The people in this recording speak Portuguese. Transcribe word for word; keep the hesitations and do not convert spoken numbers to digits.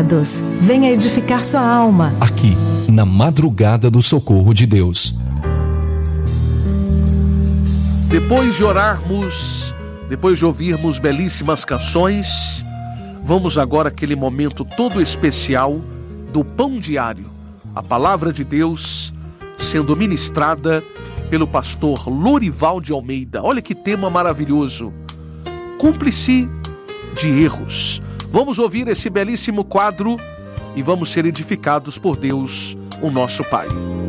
pecados. Venha edificar sua alma. Aqui, na madrugada do socorro de Deus. Depois de orarmos, depois de ouvirmos belíssimas canções, vamos agora àquele momento todo especial do Pão Diário. A palavra de Deus sendo ministrada pelo pastor Lorival de Almeida. Olha que tema maravilhoso. Cúmplice de erros. Vamos ouvir esse belíssimo quadro e vamos ser edificados por Deus, o nosso Pai.